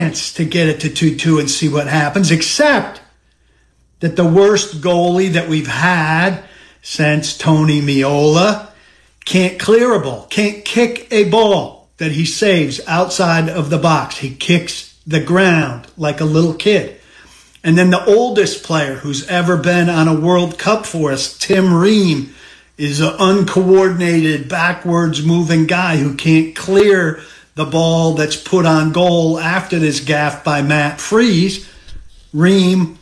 to get it to 2-2 and see what happens, except that the worst goalie that we've had since Tony Meola can't clear a ball, can't kick a ball that he saves outside of the box. He kicks the ground like a little kid. And then the oldest player who's ever been on a World Cup for us, Tim Ream, is an uncoordinated, backwards moving guy who can't clear the ball that's put on goal after this gaff by Matt Freese. Ream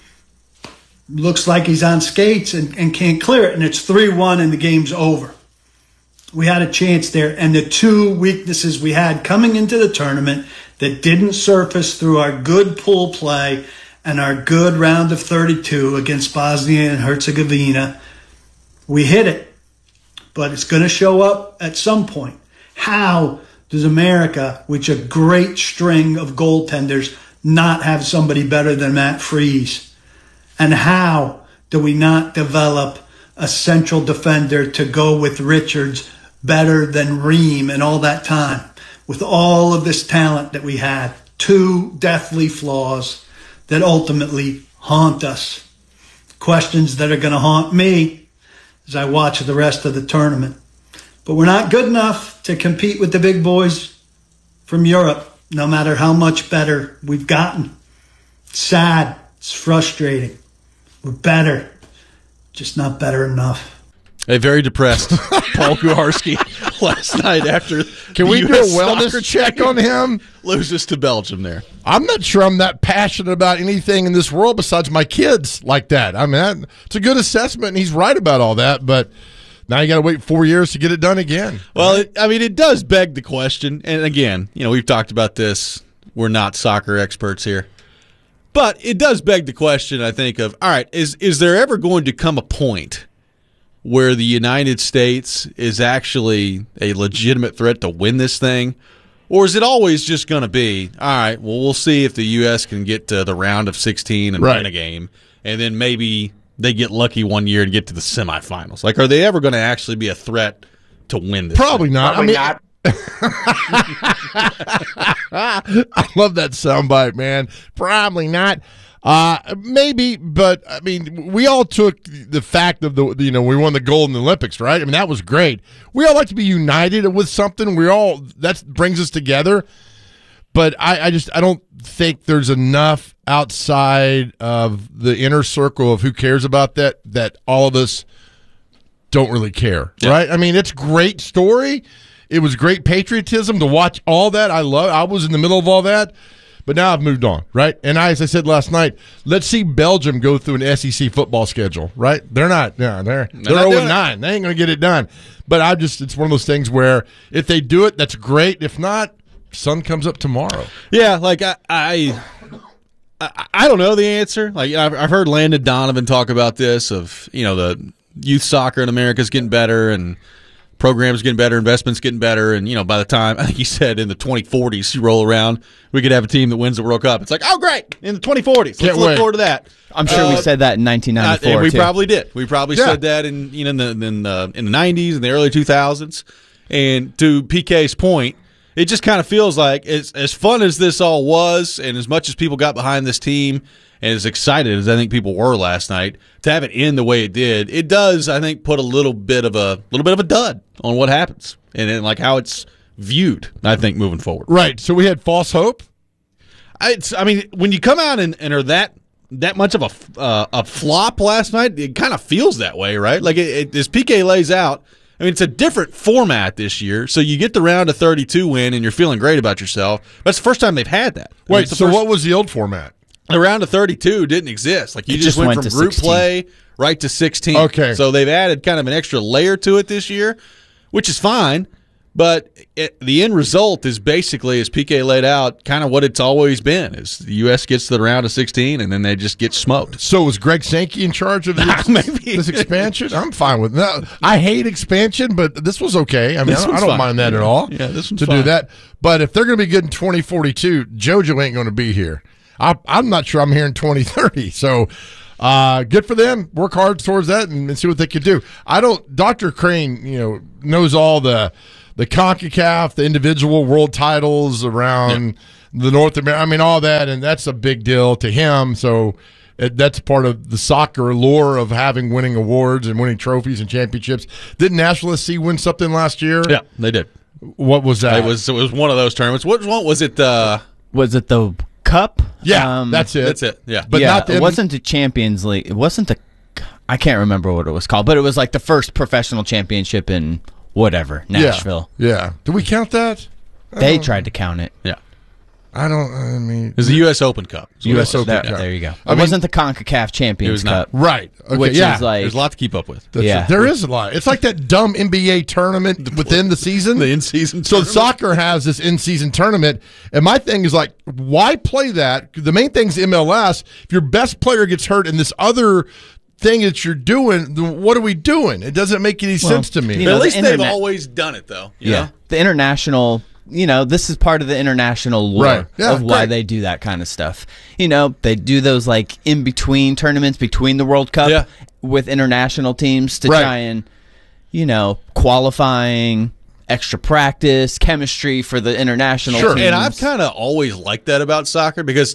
looks like he's on skates and can't clear it, and it's 3-1 and the game's over. We had a chance there, and the two weaknesses we had coming into the tournament that didn't surface through our good pool play and our good round of 32 against Bosnia and Herzegovina, we hit it. But it's going to show up at some point. How does America, which a great string of goaltenders, not have somebody better than Matt Freese? And how do we not develop a central defender to go with Richards better than Ream in all that time? With all of this talent that we had, two deathly flaws that ultimately haunt us. Questions that are going to haunt me as I watch the rest of the tournament. But we're not good enough to compete with the big boys from Europe, no matter how much better we've gotten. It's sad. It's frustrating. We're better, just not better enough. A very depressed Paul Kuharsky last night after Can we do a wellness check on him? Loses to Belgium there. I'm not sure I'm that passionate about anything in this world besides my kids like that. I mean, it's a good assessment, and he's right about all that, but now you got to wait 4 years to get it done again. Well, it does beg the question, and again, we've talked about this. We're not soccer experts here. But it does beg the question, I think, of, all right, is there ever going to come a point where the United States is actually a legitimate threat to win this thing? Or is it always just going to be, all right, well, we'll see if the U.S. can get to the round of 16 and win a game, and then maybe they get lucky one year and get to the semifinals? Like, are they ever going to actually be a threat to win this Probably thing? not. Probably not. I love that soundbite, man. Probably not. Maybe, but I mean, we all took the fact of we won the gold in the Olympics, right? I mean, that was great. We all like to be united with something. That brings us together. But I don't think there's enough outside of the inner circle of who cares about that all of us don't really care, right? I mean, it's a great story. It was great patriotism to watch all that. I was in the middle of all that, but now I've moved on, right? And as I said last night, let's see Belgium go through an SEC football schedule, right? They're 0-9. They ain't going to get it done. But it's one of those things where if they do it, that's great. If not, sun comes up tomorrow. Yeah, like I don't know the answer. Like I've heard Landon Donovan talk about this of, the youth soccer in America is getting better and programs getting better, investments getting better, and by the time, I think he said in the 2040s you roll around, we could have a team that wins the World Cup. It's like, oh great, in the 2040s. Let's look forward to that. I'm sure we said that in 1994. And we probably did. We probably said that in the 90s and the early 2000s. And to PK's point, it just kind of feels like as fun as this all was, and as much as people got behind this team, and as excited as I think people were last night, to have it end the way it did, it does, I think, put a little bit of a dud on what happens and like how it's viewed, I think, moving forward. Right. So we had false hope. When you come out and are that much of a flop last night, it kind of feels that way, right? Like as PK lays out, it's a different format this year, so you get the round of 32 win and you're feeling great about yourself. That's the first time they've had that. Wait, so what was the old format? The round of 32 didn't exist. Like you just went from group 16. play right to 16. Okay. So they've added kind of an extra layer to it this year, which is fine. But the end result is basically, as PK laid out, kind of what it's always been: is the U.S. gets to the round of 16 and then they just get smoked. So was Greg Sankey in charge of this expansion? I'm fine with that. I hate expansion, but this was okay. I mean, I don't mind that at all. Yeah, this one's to fine. do that. But if they're going to be good in 2042, JoJo ain't going to be here. I'm not sure I'm here in 2030. So good for them. Work hard towards that and see what they can do. Dr. Crane, knows all the CONCACAF, the individual world titles around the North America. I mean, all that, and that's a big deal to him. So that's part of the soccer lore of winning awards and winning trophies and championships. Didn't Nashville SC win something last year? Yeah, they did. What was that? It was one of those tournaments. What one was it? Was it the Cup? Yeah, that's it. That's it. Yeah, but not it wasn't the Champions League. It wasn't the. I can't remember what it was called, but it was like the first professional championship in whatever Nashville. Yeah. Do we count that? They tried to count it. yeah. I mean, It was the U.S. Open Cup. U.S. Open There, Cup. there you go. I It mean, wasn't the CONCACAF Champions It was not. Cup, right. Okay, which yeah. is like There's a lot to keep up with. Yeah. There is a lot. It's like that dumb NBA tournament within the season. The in-season So tournament. soccer has this in-season tournament, and my thing is like, why play that? The main thing's MLS. If your best player gets hurt in this other thing that you're doing, then what are we doing? It doesn't make any sense to me. you But know, at the least they've internet- always done it, though. You yeah, know? the international. This is part of the international lore Right. Yeah, of why great. they do that kind of stuff. They do those like in between tournaments between the World Cup Yeah. with international teams to Right. try and qualifying, extra practice, chemistry for the international Sure. teams. And I've kind of always liked that about soccer because,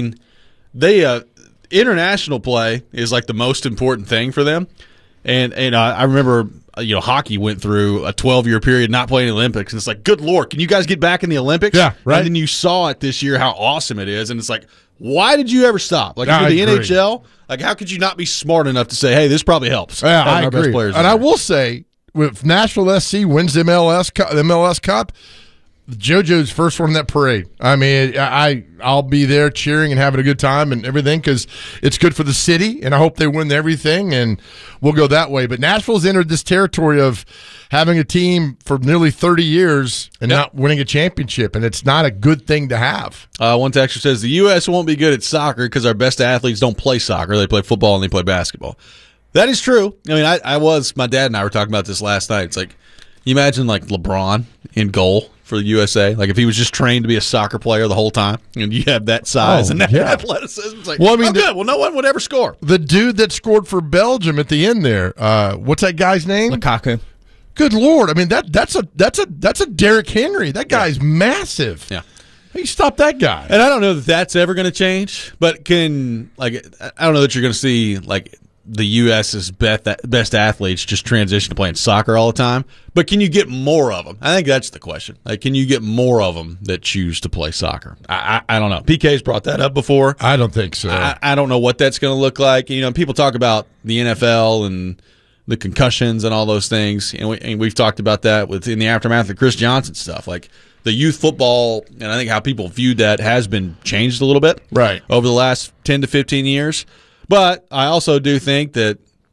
they international play is like the most important thing for them. And I remember, hockey went through a 12-year period not playing the Olympics, and it's like, good Lord, can you guys get back in the Olympics? Yeah, right. And then you saw it this year how awesome it is, and it's like, why did you ever stop? Like, I if you're the agree. NHL, like, how could you not be smart enough to say, hey, this probably helps? Yeah, having I our best agree. players And in I there. will say, if Nashville SC wins the MLS Cup, JoJo's first one in that parade. I mean, I'll be there cheering and having a good time and everything because it's good for the city, and I hope they win everything, and we'll go that way. But Nashville's entered this territory of having a team for nearly 30 years and not winning a championship, and it's not a good thing to have. One texter says the U.S. won't be good at soccer because our best athletes don't play soccer. They play football and they play basketball. That is true. I mean, my dad and I were talking about this last night. It's like, you imagine like LeBron in goal for the USA. Like if he was just trained to be a soccer player the whole time, and you have that size and that athleticism. It's like, well, I mean, good. Well, no one would ever score. The dude that scored for Belgium at the end there, what's that guy's name? Lukaku. Good Lord! I mean that's a Derrick Henry. That guy's massive. Yeah. How you stop that guy? And I don't know that that's ever going to change, but I don't know that you're going to see like the U.S.'s best athletes just transition to playing soccer all the time. But can you get more of them? I think that's the question. Like, can you get more of them that choose to play soccer? I don't know. PK's brought that up before. I don't think so. I don't know what that's going to look like. People talk about the NFL and the concussions and all those things, and we've talked about that in the aftermath of Chris Johnson stuff. Like the youth football, and I think how people viewed that has been changed a little bit Right. over the last 10 to 15 years. But I also do think that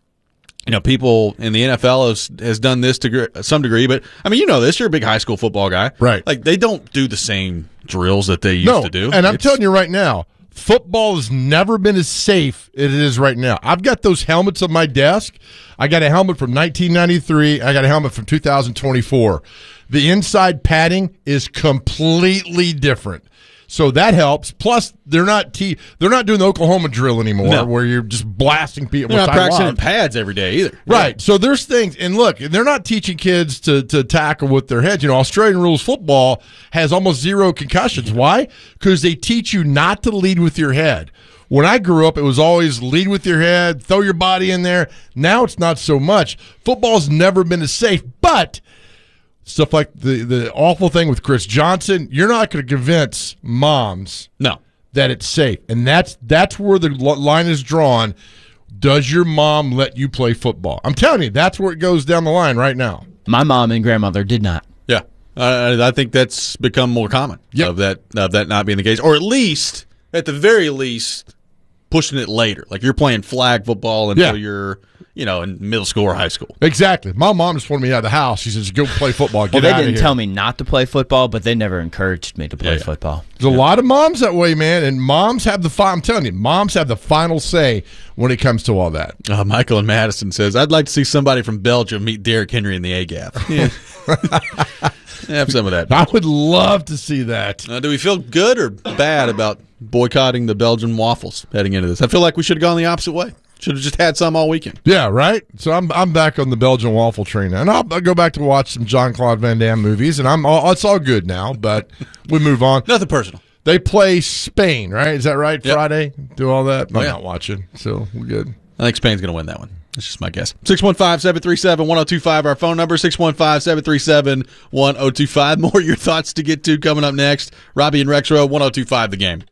people in the NFL has done this to some degree. But I mean, this, you're a big high school football guy, Right. Like they don't do the same drills that they used to do. And I'm telling you right now, football has never been as safe as it is right now. I've got those helmets on my desk. I got a helmet from 1993. I got a helmet from 2024. The inside padding is completely different. So that helps. Plus, they're not doing the Oklahoma drill anymore, where you're just blasting people. They're not with practicing in timeout. pads every day either. Right. So there's things, and look, they're not teaching kids to tackle with their heads. Australian rules football has almost zero concussions. Why? Because they teach you not to lead with your head. When I grew up, it was always lead with your head, throw your body in there. Now it's not so much. Football's never been as safe, but stuff like the awful thing with Chris Johnson, you're not going to convince moms that it's safe. And that's where the line is drawn. Does your mom let you play football? I'm telling you, that's where it goes down the line right now. My mom and grandmother did not. Yeah. I think that's become more common of that not being the case. Or at the very least, pushing it later. Like you're playing flag football until you're in middle school or high school. Exactly. My mom just wanted me out of the house. She says, go play football. Get Well, out they of didn't here. tell me not to play football, but they never encouraged me to play football. There's a lot of moms that way, man. And moms have I'm telling you, moms have the final say when it comes to all that. Michael in Madison says, I'd like to see somebody from Belgium meet Derrick Henry in the A-gap. Yeah. Have some of that. I would love to see that. Do we feel good or bad about boycotting the Belgian waffles heading into this? I feel like we should have gone the opposite way. Should have just had some all weekend. Yeah, right? So I'm back on the Belgian waffle train now. And I'll go back to watch some Jean-Claude Van Damme movies, and it's all good now, but we move on. Nothing personal. They play Spain, right? Is that right? Yep. Friday? Do all that? I'm yeah. not watching, so we're good. I think Spain's going to win that one. That's just my guess. 615-737-1025, our phone number, 615-737-1025. More of your thoughts to get to coming up next. Robbie and Rexrow, 1025 The Game.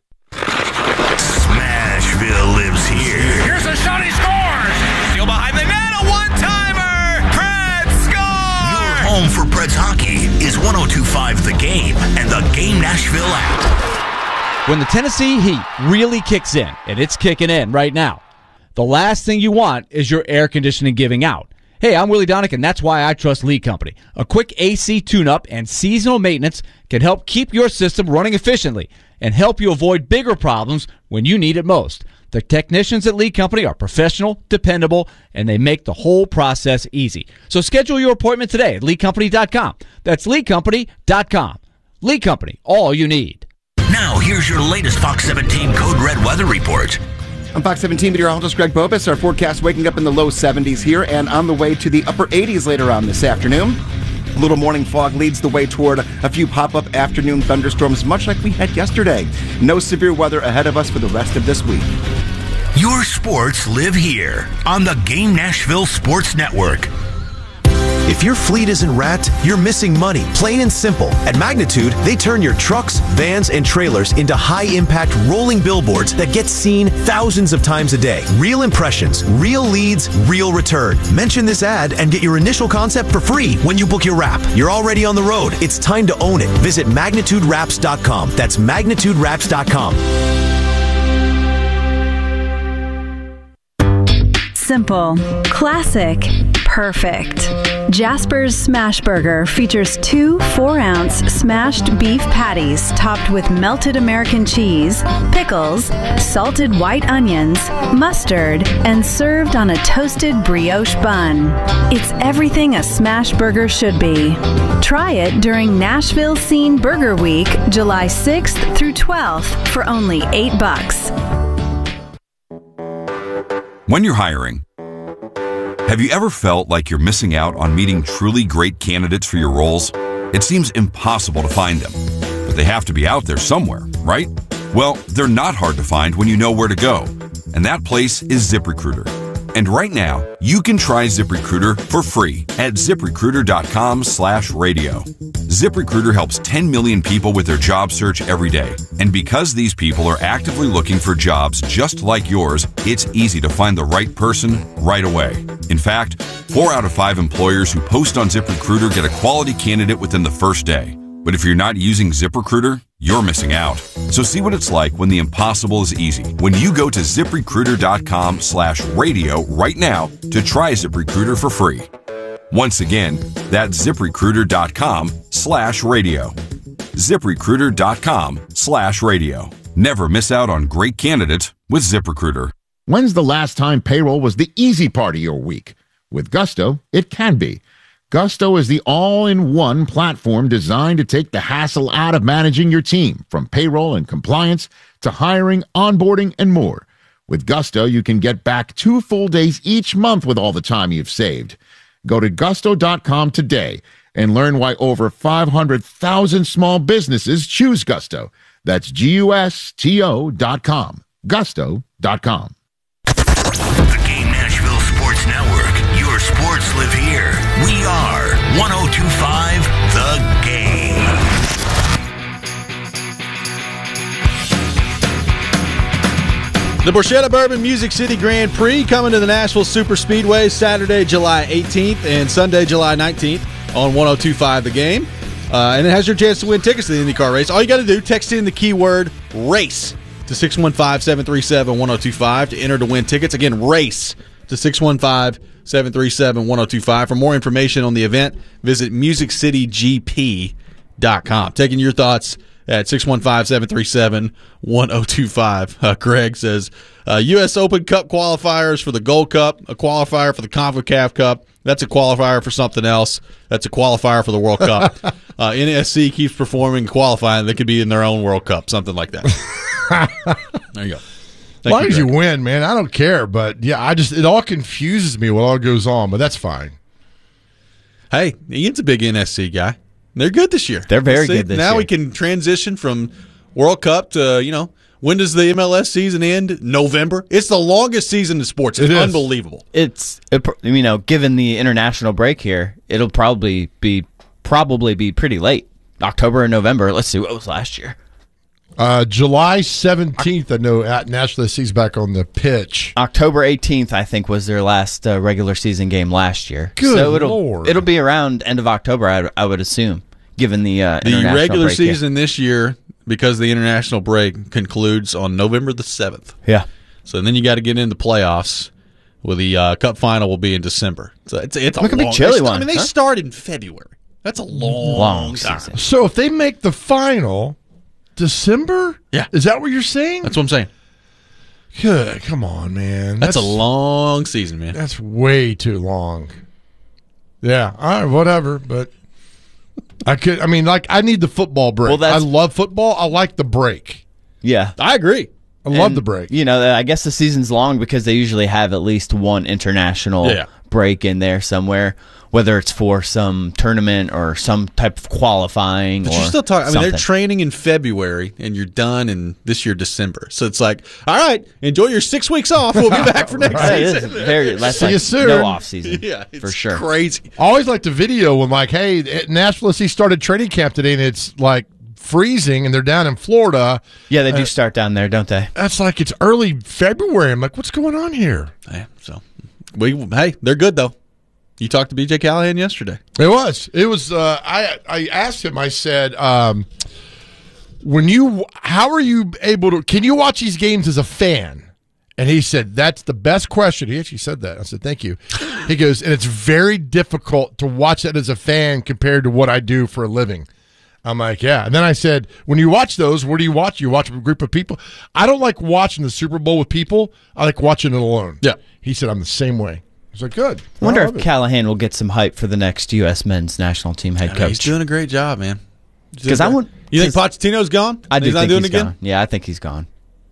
Smashville lives here. Here's a shot, he scores! Steal behind the net, a one-timer! Preds score! Your home for Preds hockey is 1025 The Game and the Game Nashville app. When the Tennessee Heat really kicks in, and it's kicking in right now, the last thing you want is your air conditioning giving out. Hey, I'm Willie Donick, and that's why I trust Lee Company. A quick AC tune-up and seasonal maintenance can help keep your system running efficiently and help you avoid bigger problems when you need it most. The technicians at Lee Company are professional, dependable, and they make the whole process easy. So schedule your appointment today at LeeCompany.com. That's LeeCompany.com. Lee Company, all you need. Now, here's your latest Fox 17 Code Red weather report. I'm Fox 17 meteorologist Greg Bobus. Our forecast waking up in the low 70s here and on the way to the upper 80s later on this afternoon. A little morning fog leads the way toward a few pop-up afternoon thunderstorms, much like we had yesterday. No severe weather ahead of us for the rest of this week. Your sports live here on the Game Nashville Sports Network. If your fleet isn't wrapped, you're missing money, plain and simple. At Magnitude, they turn your trucks, vans, and trailers into high-impact rolling billboards that get seen thousands of times a day. Real impressions, real leads, real return. Mention this ad and get your initial concept for free when you book your wrap. You're already on the road. It's time to own it. Visit MagnitudeWraps.com. That's MagnitudeWraps.com. Simple, classic, perfect. Jasper's Smash Burger features 2 4-ounce smashed beef patties topped with melted American cheese, pickles, salted white onions, mustard, and served on a toasted brioche bun. It's everything a smash burger should be. Try it during Nashville Scene Burger Week, July 6th through 12th for only $8. When you're hiring, have you ever felt like you're missing out on meeting truly great candidates for your roles? It seems impossible to find them, but they have to be out there somewhere, right? Well, they're not hard to find when you know where to go, and that place is ZipRecruiter. And right now, you can try ZipRecruiter for free at ZipRecruiter.com/radio. ZipRecruiter helps 10 million people with their job search every day. And because these people are actively looking for jobs just like yours, it's easy to find the right person right away. In fact, 4 out of 5 employers who post on ZipRecruiter get a quality candidate within the first day. But if you're not using ZipRecruiter, you're missing out. So see what it's like when the impossible is easy. When you go to ZipRecruiter.com/radio right now to try ZipRecruiter for free. Once again, that's ZipRecruiter.com/radio. ZipRecruiter.com/radio. Never miss out on great candidates with ZipRecruiter. When's the last time payroll was the easy part of your week? With Gusto, it can be. Gusto is the all-in-one platform designed to take the hassle out of managing your team, from payroll and compliance to hiring, onboarding, and more. With Gusto, you can get back 2 full days each month with all the time you've saved. Go to gusto.com today and learn why over 500,000 small businesses choose Gusto. That's GUSTO.com. Gusto.com. The Game Nashville Sports Network. Your sports live here. We are 1025 The Game. The Borchetta Bourbon Music City Grand Prix coming to the Nashville Super Speedway Saturday, July 18th and Sunday, July 19th on 1025 The Game. And it has your chance to win tickets to the IndyCar race. All you got to do, text in the keyword RACE to 615-737-1025 to enter to win tickets. Again, RACE to 615-737-1025. For more information on the event, visit MusicCityGP.com. Taking your thoughts at 615-737-1025. Greg says, U.S. Open Cup qualifiers for the Gold Cup, a qualifier for the CONCACAF Cup. That's a qualifier for something else. That's a qualifier for the World Cup. NSC keeps performing qualifying. They could be in their own World Cup, something like that. There you go. As long as you win, man, I don't care. But yeah, it all confuses me what all goes on, but that's fine. Hey, Ian's a big NSC guy. They're good this year. They're very good this year. Now we can transition from World Cup to, when does the MLS season end? November. It's the longest season in sports. It's unbelievable. Given the international break here, it'll probably be pretty late. October and November. Let's see what was last year. July 17th, I know National SC's back on the pitch. October 18th, I think, was their last regular season game last year. Good so Lord. It'll be around end of October, I would assume, given the international regular break season this year, because the international break concludes on November the 7th. Yeah. So then you got to get into playoffs. Well, the Cup final will be in December. So it's a Look, long. Be chilly one. I mean, they start in February. That's a long season. So if they make the final December, yeah, is that what you're saying? That's what I'm saying. Good, come on, man. That's a long season, man. That's way too long. Yeah, all right, whatever. But I need the football break. Well, I love football. I like the break. Yeah, I agree. I love the break. I guess the season's long because they usually have at least one international break in there somewhere, whether it's for some tournament or some type of qualifying. But or you're still talking. something. They're training in February, and you're done in this year December. So it's like, all right, enjoy your 6 weeks off. We'll be back for next season. That's See you soon. No off season. Yeah, it's for sure. Crazy. I always like the video when hey, Nashville SC started training camp today, and it's like freezing, and they're down in Florida. Yeah, they do start down there, don't they? That's like it's early February. I'm like, what's going on here? Yeah, so they're good though. You talked to BJ Callahan yesterday. It was. I asked him. I said, how are you able to? Can you watch these games as a fan? And he said, that's the best question. He actually said that. I said, thank you. He goes, and it's very difficult to watch that as a fan compared to what I do for a living. I'm like, yeah. And then I said, when you watch those, where do you watch? You watch with a group of people? I don't like watching the Super Bowl with people. I like watching it alone. Yeah. He said, I'm the same way. I was like, good. I wonder if Callahan will get some hype for the next U.S. men's national team head coach. He's doing a great job, man. Because You think Pochettino's gone? I do he's think not doing he's again? gone. Yeah, I think he's gone.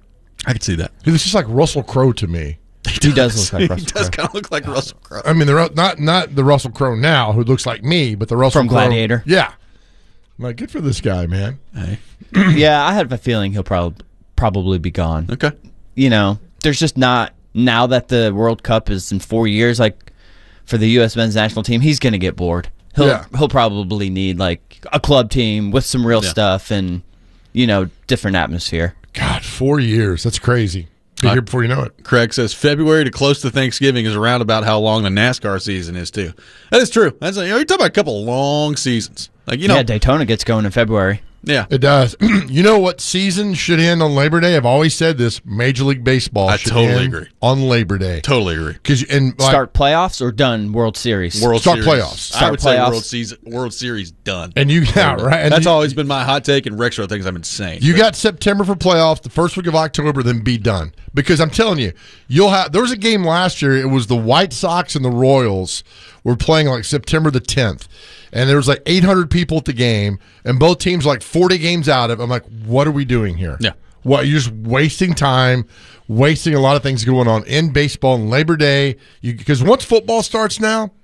I can see that. He looks just like Russell Crowe to me. He does look like Russell He does Crowe. kind of look like Russell Crowe. I mean, not the Russell Crowe now, who looks like me, but the Russell From Crowe. Gladiator. Yeah. I'm like, good for this guy, man. Hey. Yeah, I have a feeling he'll probably be gone. Okay. There's just not, now that the World Cup is in 4 years, like for the U.S. men's national team, he's going to get bored. He'll probably need like a club team with some real stuff and, different atmosphere. God, 4 years. That's crazy. Be here before you know it. Craig says February to close to Thanksgiving is around about how long the NASCAR season is too. That is true. That's you're talking about a couple of long seasons. Like Daytona gets going in February. Yeah, it does. You know what season should end on Labor Day? I've always said this: Major League Baseball. Should totally end agree on Labor Day. Totally agree. Start playoffs or done World Series. Start playoffs. I would say World Series done. And right. And that's always been my hot take, and Rexro thinks I'm insane. You got September for playoffs, the first week of October, then be done. Because I'm telling you, there was a game last year. It was the White Sox and the Royals were playing like September the 10th. And there was like 800 people at the game, and both teams were like 40 games out of it. I'm like, what are we doing here? Yeah. What, you're just wasting time, wasting a lot of things going on in baseball and Labor Day. Because once football starts now,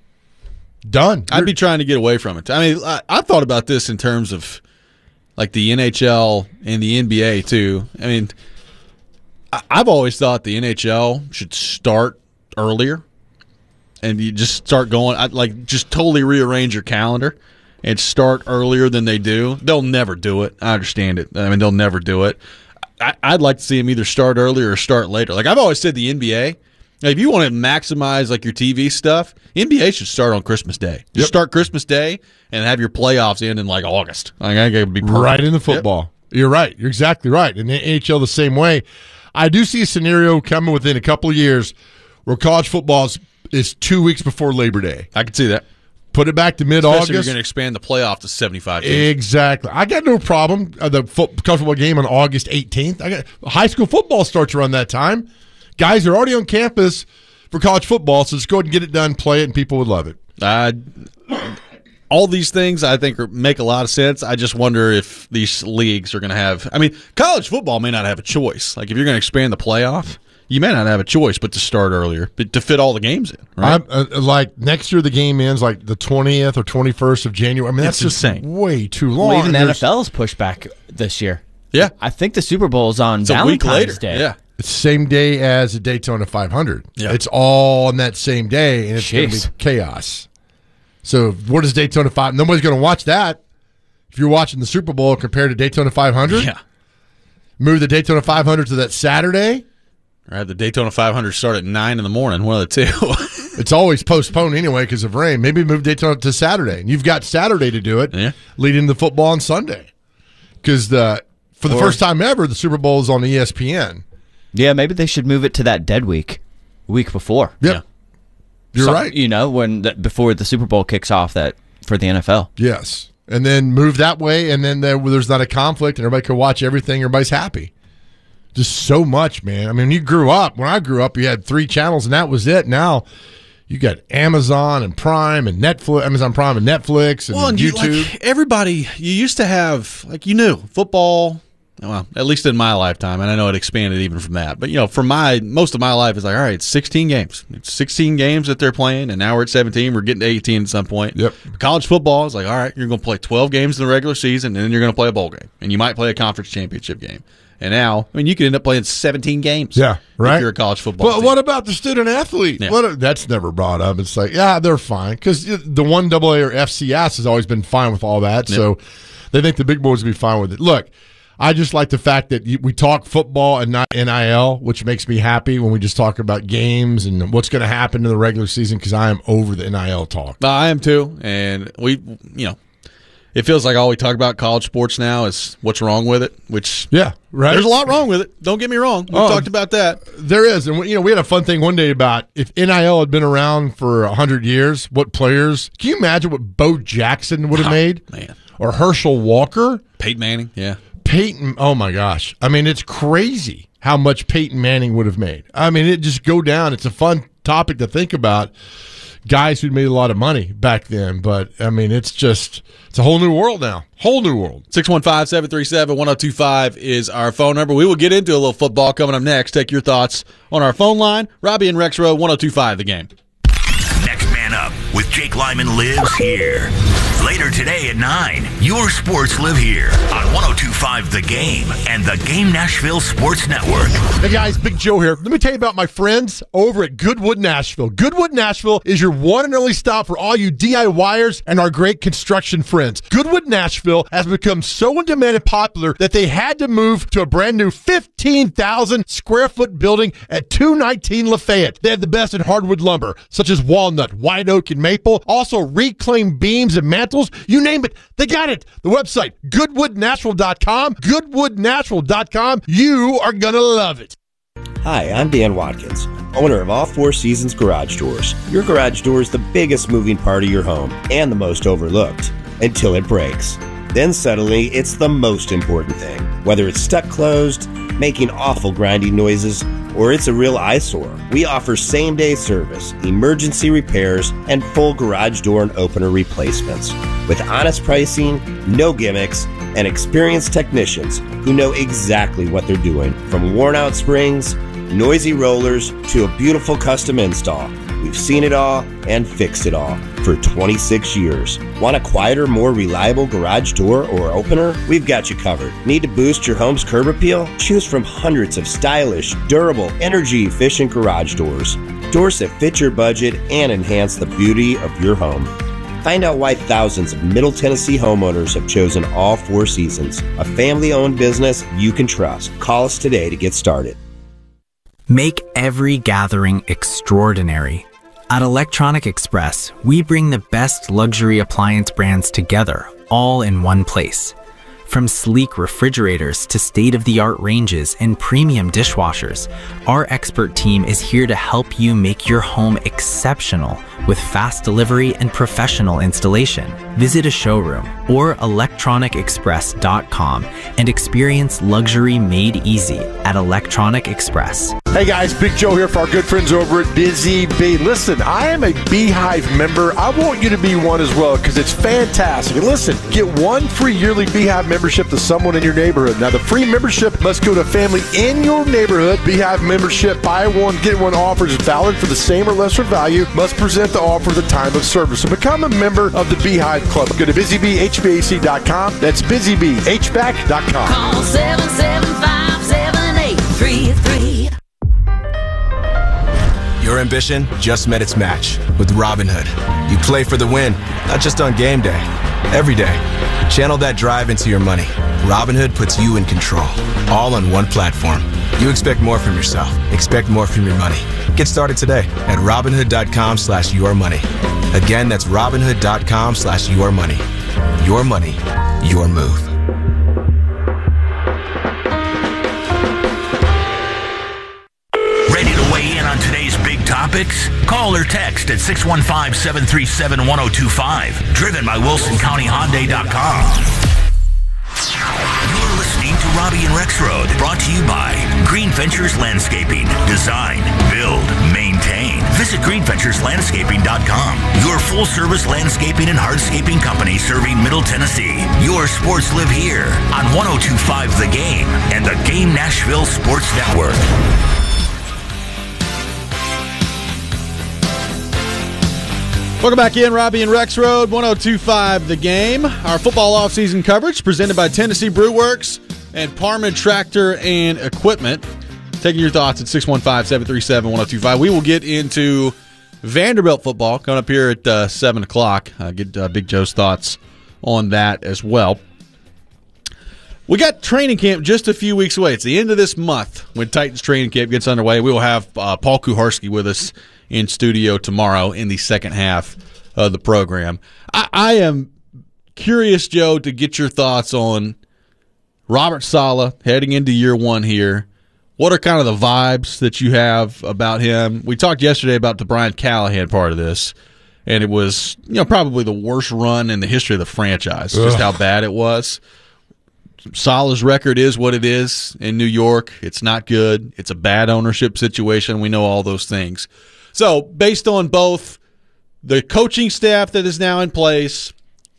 done. I'd be trying to get away from it. I mean, I thought about this in terms of like the NHL and the NBA too. I mean, I've always thought the NHL should start earlier. And you just start going, just totally rearrange your calendar and start earlier than they do. They'll never do it. I understand it. I mean, they'll never do it. I'd like to see them either start earlier or start later. Like I've always said, the NBA, if you want to maximize like your TV stuff, NBA should start on Christmas Day. Just start Christmas Day and have your playoffs end in like August. I think it'd be perfect. Right into football. Yep. You're right. You're exactly right. And the NHL the same way. I do see a scenario coming within a couple of years where college football is 2 weeks before Labor Day. I can see that. Put it back to mid-August. Especially if you're going to expand the playoff to 75 teams. Exactly. I got no problem. The college football game on August 18th. High school football starts around that time. Guys are already on campus for college football, so just go ahead and get it done, play it, and people would love it. All these things I think make a lot of sense. I just wonder if these leagues are going to have – I mean, college football may not have a choice. Like if you're going to expand the playoff – you may not have a choice but to start earlier, but to fit all the games in. Right? Like next year, the game ends like the 20th or 21st of January. I mean, that's just insane. Way too long. Well, even the NFL's pushed back this year. Yeah. I think the Super Bowl is on It's a week later. Valentine's Day. Yeah. It's the same day as the Daytona 500. Yeah. It's all on that same day, and it's going to be Jeez. chaos. So what is Daytona 5? Nobody's going to watch that. If you're watching the Super Bowl compared to Daytona 500, Yeah. move the Daytona 500 to that Saturday. Right. The Daytona 500 start at 9 in the morning. One of the two. It's always postponed anyway because of rain. Maybe move Daytona to Saturday, and you've got Saturday to do it, leading the football on Sunday. Because for the first time ever, the Super Bowl is on ESPN. Yeah, maybe they should move it to that dead week before. Yep. Yeah. You're right. You know, before the Super Bowl kicks off for the NFL. Yes. And then move that way, and then there's not a conflict, and everybody can watch everything. Everybody's happy. Just so much, man. I mean, when I grew up, you had 3 channels, and that was it. Now you got Amazon and Prime and Netflix, Amazon Prime and Netflix and YouTube. Everybody, you used to have, football. Well, at least in my lifetime, and I know it expanded even from that. But, for most of my life, it's like, all right, it's 16 games. It's 16 games that they're playing, and now we're at 17. We're getting to 18 at some point. Yep. College football is like, all right, you're going to play 12 games in the regular season, and then you're going to play a bowl game. And you might play a conference championship game. And now, you could end up playing 17 games. Yeah, right. If you're a college football But team. what about the student athlete? Yeah. That's never brought up. It's like, yeah, they're fine. Because the 1AA or FCS has always been fine with all that. So they think the big boys will be fine with it. Look, I just like the fact that we talk football and not NIL, which makes me happy when we just talk about games and what's going to happen in the regular season because I am over the NIL talk. I am too. And it feels like all we talk about college sports now is what's wrong with it, which right. There's a lot wrong with it. Don't get me wrong. We've talked about that. There is. And we had a fun thing one day about if NIL had been around for 100 years, what players, can you imagine what Bo Jackson would have made? Man. Or Herschel Walker? Peyton Manning, yeah. Peyton, oh my gosh. It's crazy how much Peyton Manning would have made. It just go down. It's a fun topic to think about. Guys who'd made a lot of money back then. But, it's a whole new world now. Whole new world. 615-737-1025 is our phone number. We will get into a little football coming up next. Take your thoughts on our phone line. Robbie and Rex Row, 1025 The Game. Next Man Up with Jake Lyman lives here. Later today at 9, your sports live here on 1025 The Game and the Game Nashville Sports Network. Hey guys, Big Joe here. Let me tell you about my friends over at Goodwood Nashville. Goodwood Nashville is your one and only stop for all you DIYers and our great construction friends. Goodwood Nashville has become so in demand and popular that they had to move to a brand new 15,000 square foot building at 219 Lafayette. They have the best in hardwood lumber, such as walnut, white oak, and maple. Also reclaimed beams and mantles. You name it, they got it. The website, goodwoodnatural.com. Goodwoodnatural.com. You are going to love it. Hi, I'm Dan Watkins, owner of All Four Seasons Garage Doors. Your garage door is the biggest moving part of your home and the most overlooked until it breaks. Then suddenly, it's the most important thing. Whether it's stuck closed, making awful grinding noises, or it's a real eyesore, we offer same-day service, emergency repairs, and full garage door and opener replacements. With honest pricing, no gimmicks, and experienced technicians who know exactly what they're doing. From worn-out springs, noisy rollers, to a beautiful custom install. We've seen it all and fixed it all for 26 years. Want a quieter, more reliable garage door or opener? We've got you covered. Need to boost your home's curb appeal? Choose from hundreds of stylish, durable, energy-efficient garage doors. Doors that fit your budget and enhance the beauty of your home. Find out why thousands of Middle Tennessee homeowners have chosen All Four Seasons, a family-owned business you can trust. Call us today to get started. Make every gathering extraordinary. At Electronic Express, we bring the best luxury appliance brands together, all in one place. From sleek refrigerators to state-of-the-art ranges and premium dishwashers, our expert team is here to help you make your home exceptional with fast delivery and professional installation. Visit a showroom or electronicexpress.com and experience luxury made easy at Electronic Express. Hey guys, Big Joe here for our good friends over at Busy Bee. Listen, I am a Beehive member. I want you to be one as well because it's fantastic. And listen, get one free yearly Beehive membership membership to someone in your neighborhood. Now, the free membership must go to a family in your neighborhood. Beehive membership, buy one, get one offers is valid for the same or lesser value. Must present the offer at the time of service. So become a member of the Beehive Club. Go to busybhvac.com. That's busybhvac.com. Call 775-7833. Your ambition just met its match with Robinhood. You play for the win, not just on game day, every day. Channel that drive into your money. Robinhood puts you in control, all on one platform. You expect more from yourself. Expect more from your money. Get started today at Robinhood.com/yourmoney. Again, that's Robinhood.com/yourmoney. Your money, your move. Ready to weigh in on today's big topics? Call or text at 615-737-1025. Driven by WilsonCountyHyundai.com. You're listening to Robbie and Rex Road, brought to you by Green Ventures Landscaping. Design, build, maintain. Visit greenventureslandscaping.com. Your full-service landscaping and hardscaping company serving Middle Tennessee. Your sports live here on 102.5 The Game and the Game Nashville Sports Network. Welcome back in, Robbie and Rex Road, 102.5 The Game. Our football offseason coverage presented by Tennessee Brew Works and Parma Tractor and Equipment. Taking your thoughts at 615-737-1025. We will get into Vanderbilt football coming up here at 7 o'clock. Get Big Joe's thoughts on that as well. We got training camp just a few weeks away. It's the end of this month when Titans training camp gets underway. We will have Paul Kuharski with us in studio tomorrow in the second half of the program. I am curious, Joe, to get your thoughts on Robert Saleh heading into year one here. What are kind of the vibes that you have about him? We talked yesterday about the Brian Callahan part of this, and it was probably the worst run in the history of the franchise, just how bad it was. Saleh's record is what it is in New York. It's not good. It's a bad ownership situation. We know all those things. So, based on both the coaching staff that is now in place,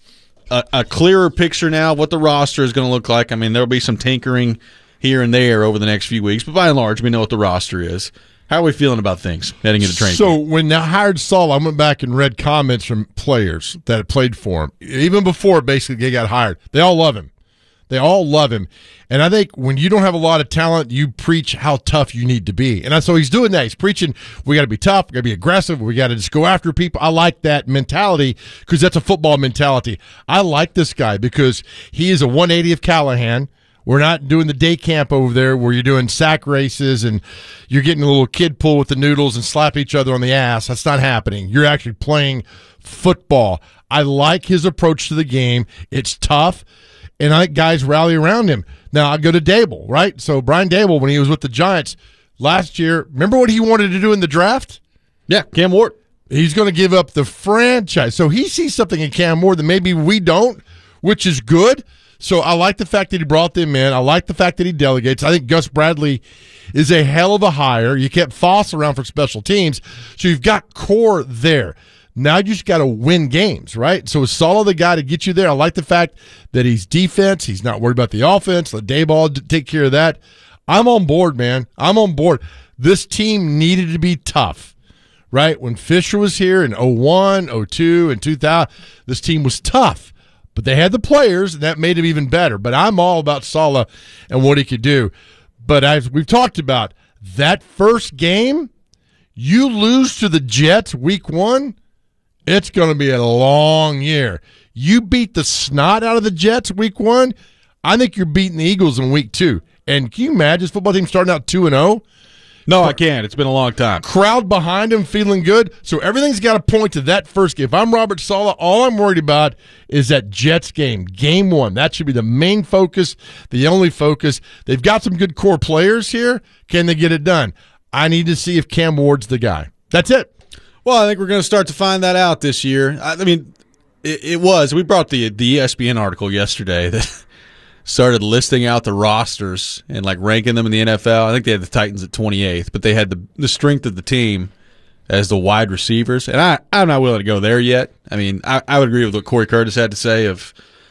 a clearer picture now of what the roster is going to look like. I mean, there will be some tinkering here and there over the next few weeks, but by and large, we know what the roster is. How are we feeling about things heading into training camp? So, when they hired Saleh, I went back and read comments from players that had played for him, even before basically he got hired. They all love him. They all love him. And I think when you don't have a lot of talent, you preach how tough you need to be. And so he's doing that. He's preaching, we got to be tough, we got to be aggressive, we got to just go after people. I like that mentality because that's a football mentality. I like this guy because he is a 180 of Callahan. We're not doing the day camp over there where you're doing sack races and you're getting a little kid pull with the noodles and slap each other on the ass. That's not happening. You're actually playing football. I like his approach to the game. It's tough. And I think guys rally around him. Now, I go to Dable, right? So, Brian Dable, when he was with the Giants last year, remember what he wanted to do in the draft? Yeah, Cam Ward. He's going to give up the franchise. So, he sees something in Cam Ward that maybe we don't, which is good. So, I like the fact that he brought them in. I like the fact that he delegates. I think Gus Bradley is a hell of a hire. You kept Foss around for special teams. So, you've got core there. Now you just got to win games, right? So is Saleh the guy to get you there? I like the fact that he's defense. He's not worried about the offense. Let Dayball take care of that. I'm on board, man. I'm on board. This team needed to be tough, right? When Fisher was here in 01, 02, and 2000, this team was tough. But they had the players, and that made him even better. But I'm all about Saleh and what he could do. But as we've talked about, that first game, you lose to the Jets week 1, it's going to be a long year. You beat the snot out of the Jets week 1, I think you're beating the Eagles in week 2. And can you imagine this football team starting out 2-0? No, I can't. It's been a long time. Crowd behind him feeling good. So everything's got to point to that first game. If I'm Robert Saleh, all I'm worried about is that Jets game, game 1. That should be the main focus, the only focus. They've got some good core players here. Can they get it done? I need to see if Cam Ward's the guy. That's it. Well, I think we're going to start to find that out this year. I mean, it was. We brought the ESPN article yesterday that started listing out the rosters and like ranking them in the NFL. I think they had the Titans at 28th, but they had the strength of the team as the wide receivers. And I'm not willing to go there yet. I mean, I would agree with what Corey Curtis had to say of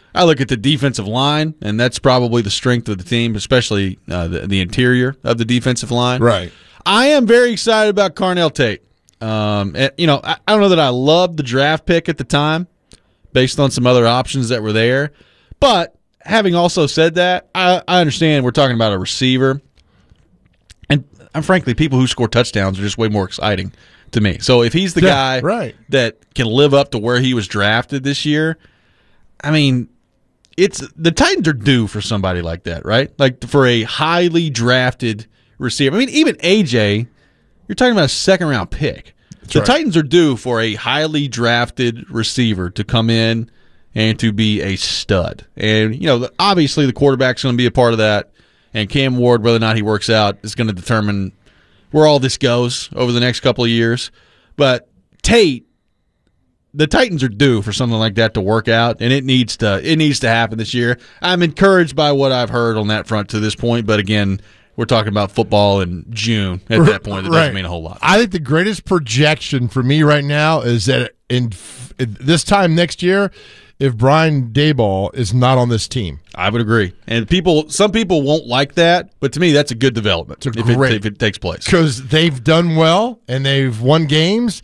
I look at the defensive line, and that's probably the strength of the team, especially the interior of the defensive line. Right. I am very excited about Carnell Tate. I don't know that I loved the draft pick at the time based on some other options that were there. But having also said that, I understand we're talking about a receiver. And frankly, people who score touchdowns are just way more exciting to me. So if he's the guy that can live up to where he was drafted this year, I mean, the Titans are due for somebody like that, right? Like for a highly drafted receiver. I mean, even AJ, you're talking about a second-round pick. The Titans are due for a highly drafted receiver to come in and to be a stud. And, obviously the quarterback's going to be a part of that. And Cam Ward, whether or not he works out, is going to determine where all this goes over the next couple of years. But Tate, the Titans are due for something like that to work out, and it needs to happen this year. I'm encouraged by what I've heard on that front to this point, but again, we're talking about football in June at that point. That doesn't mean a whole lot. I think the greatest projection for me right now is that in this time next year, if Brian Daboll is not on this team. I would agree. And some people won't like that, but to me, that's a good development if it takes place. Because they've done well, and they've won games,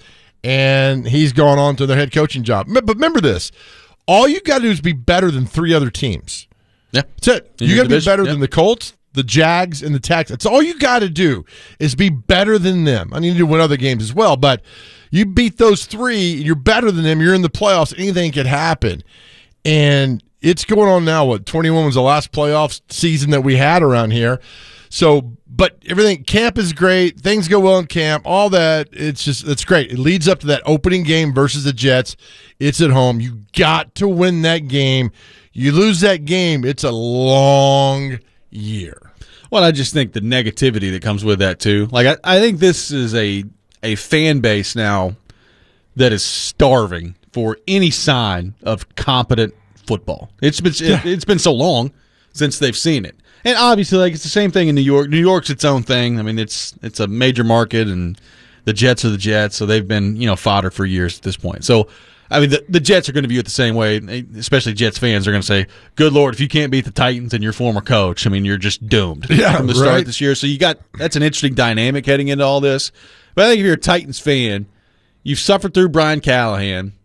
and he's gone on to their head coaching job. But remember this. All you got to do is be better than 3 other teams. Yeah. That's it. You got to be better than the Colts, the Jags, and the Texans. That's all you got to do is be better than them. I need to win other games as well, but you beat those 3, you're better than them, you're in the playoffs, anything could happen. And it's going on now, 21 was the last playoff season that we had around here. So, but everything, camp is great, things go well in camp, all that, it's great. It leads up to that opening game versus the Jets. It's at home. You got to win that game. You lose that game, it's a long year. Well, I just think the negativity that comes with that too. Like I think this is a fan base now that is starving for any sign of competent football. It's been so long since they've seen it, and obviously, it's the same thing in New York. New York's its own thing. I mean, it's a major market, and the Jets are the Jets, so they've been fodder for years at this point. So. I mean, the Jets are going to view it the same way, especially Jets fans are going to say, good Lord, if you can't beat the Titans and your former coach, I mean, you're just doomed from the start this year. So that's an interesting dynamic heading into all this. But I think if you're a Titans fan, you've suffered through Brian Callahan.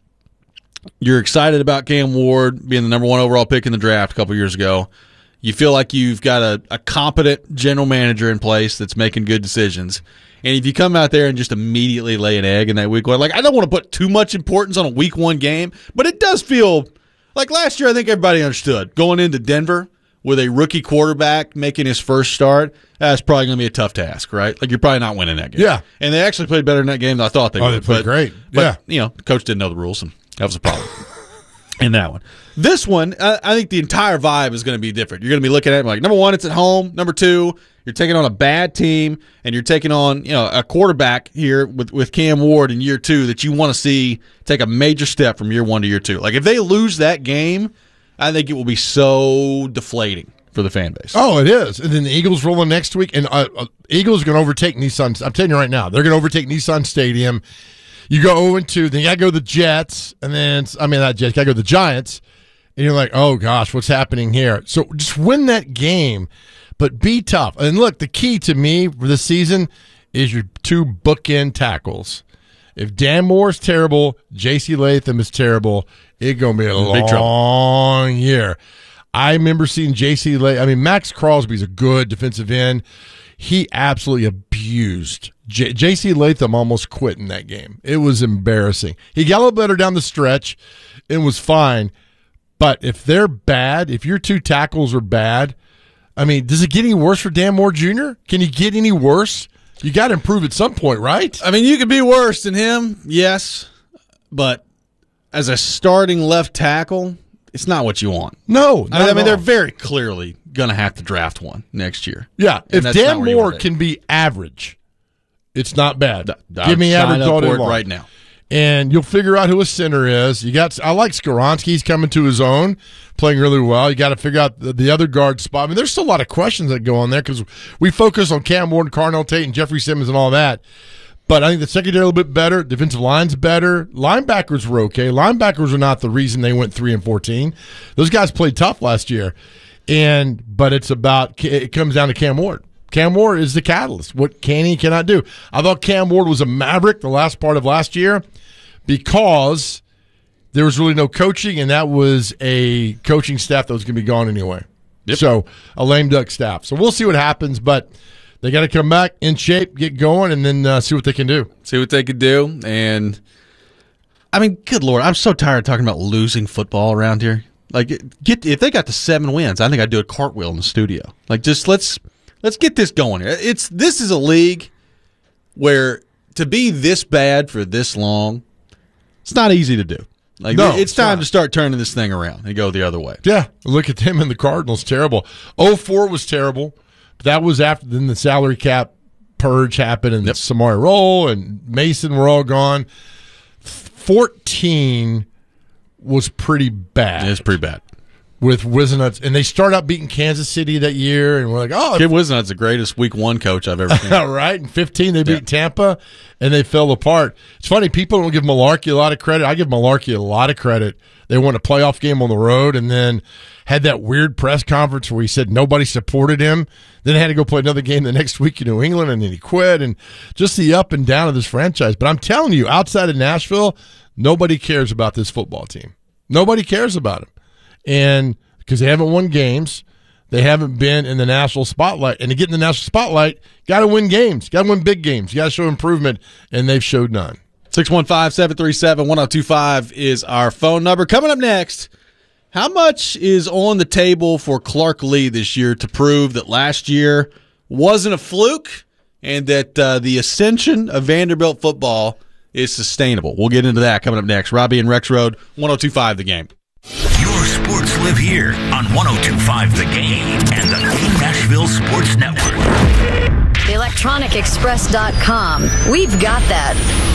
You're excited about Cam Ward being the number 1 overall pick in the draft a couple years ago. You feel like you've got a competent general manager in place that's making good decisions. And if you come out there and just immediately lay an egg in that week 1, I don't want to put too much importance on a week 1 game, but it does feel like last year I think everybody understood. Going into Denver with a rookie quarterback making his first start, that's probably going to be a tough task, right? Like you're probably not winning that game. Yeah. And they actually played better in that game than I thought they would. They played great. But, the coach didn't know the rules, and that was a problem. In that one. This one, I think the entire vibe is going to be different. You're going to be looking at it like, number 1, it's at home. Number 2, you're taking on a bad team, and you're taking on a quarterback here with Cam Ward in year 2 that you want to see take a major step from year 1 to year 2. Like if they lose that game, I think it will be so deflating for the fan base. Oh, it is. And then the Eagles rolling next week, and Eagles are going to overtake Nissan. I'm telling you right now, they're going to overtake Nissan Stadium. You go 0-2, then you got to go to the Jets, and then, not Jets, got to go to the Giants, and you're like, oh, gosh, what's happening here? So just win that game, but be tough. And look, the key to me for this season is your 2 bookend tackles. If Dan Moore's terrible, J.C. Latham is terrible, it's going to be a long year. I remember seeing J.C. Latham. Max Crosby's a good defensive end. He absolutely abused J.C. Latham almost quit in that game. It was embarrassing. He got a little better down the stretch. It was fine. But if they're bad, if your 2 tackles are bad, does it get any worse for Dan Moore Jr.? Can you get any worse? You got to improve at some point, right? You could be worse than him, yes. But as a starting left tackle, it's not what you want. No. They're very clearly going to have to draft one next year. Yeah. If Dan Moore can be average, it's not bad. Give me average all day long right now. And you'll figure out who a center is. I like Skoronski. He's coming to his own, playing really well. You got to figure out the other guard spot. There's still a lot of questions that go on there because we focus on Cam Ward, Carnell Tate, and Jeffrey Simmons and all that. But I think the secondary a little bit better. Defensive line's better. Linebackers were okay. Linebackers were not the reason they went 3-14. Those guys played tough last year. But it comes down to Cam Ward. Cam Ward is the catalyst. What can he cannot do. I thought Cam Ward was a maverick the last part of last year because there was really no coaching, and that was a coaching staff that was going to be gone anyway. Yep. So a lame duck staff. So we'll see what happens, but they got to come back in shape, get going, and then see what they can do. See what they can do. And, I mean, good Lord, I'm so tired of talking about losing football around here. Like, if they got to 7 wins, I think I'd do a cartwheel in the studio. Like, just let's get this going here. This is a league where to be this bad for this long, it's not easy to do. Like, no, it's time to start turning this thing around and go the other way. Yeah, look at them and the Cardinals. Terrible. 04 was terrible. But that was after then the salary cap purge happened and Samari Rolle and Mason were all gone. 14 was pretty bad. It's pretty bad. With Wisenuts. And they start out beating Kansas City that year, and we're like, oh. Kid Wisenut's the greatest week 1 coach I've ever seen. Right? In 15, they beat Tampa, and they fell apart. It's funny, people don't give Malarkey a lot of credit. I give Malarkey a lot of credit. They won a playoff game on the road and then had that weird press conference where he said nobody supported him. Then he had to go play another game the next week in New England, and then he quit. And just the up and down of this franchise. But I'm telling you, outside of Nashville, nobody cares about this football team. Nobody cares about them. And because they haven't won games, they haven't been in the national spotlight. And to get in the national spotlight, got to win games. Got to win big games. Got to show improvement, and they've showed none. 615-737-1025 is our phone number. Coming up next, how much is on the table for Clark Lee this year to prove that last year wasn't a fluke and that the ascension of Vanderbilt football is sustainable? We'll get into that coming up next. Robbie and Rex Road, 102.5 The Game. Your sports live here on 102.5 The Game and the Game Nashville Sports Network. ElectronicExpress.com. We've got that.